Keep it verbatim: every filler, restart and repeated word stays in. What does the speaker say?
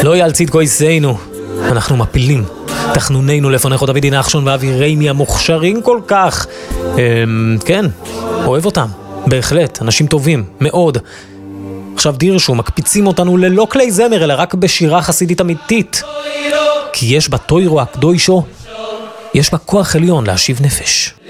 לא יעלציד כויסנו, אנחנו מפילים. תחנוננו לפניך דוד נחשון ואבי ריימי המוכשרים כל כך. אמ, כן, אוהב אותם, בהחלט, אנשים טובים, מאוד. עכשיו דירשו, מקפיצים אותנו ללא כלי זמר, אלא רק בשירה חסידית אמיתית. כי יש בה תוירו הקדוישו, יש בה כוח עליון להשיב נפש.